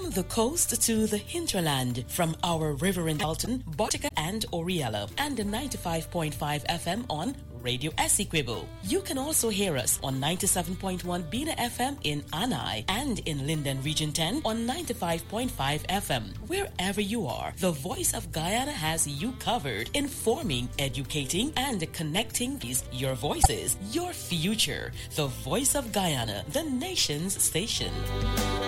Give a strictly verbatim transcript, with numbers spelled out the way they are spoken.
From the coast to the hinterland, from our river in Dalton, Bartica and Oriella, and ninety-five point five F M on Radio Essequibo. You can also hear us on ninety-seven point one Bina F M in Anai and in Linden Region ten on ninety-five point five F M. Wherever you are, the Voice of Guyana has you covered, informing, educating, and connecting these your voices, your future. The Voice of Guyana, the nation's station.